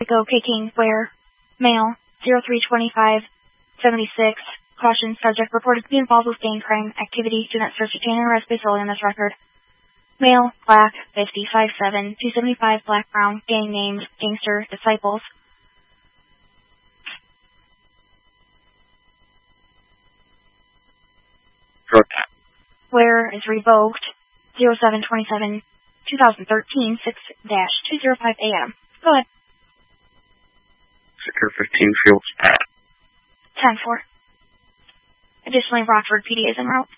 Echo Peking, where male, 0325, 76, caution, subject reported to be involved with gang crime activity. Do not search, detain, and arrest based solely on this record. Male, black, 50, 5'7", 275, black, brown, gang named, Gangster, Disciples. Where is revoked, 0727, 2013, 6-205 a.m. Go ahead. Sector 15 Fields. 10-4. Additionally, Rockford PD is en route.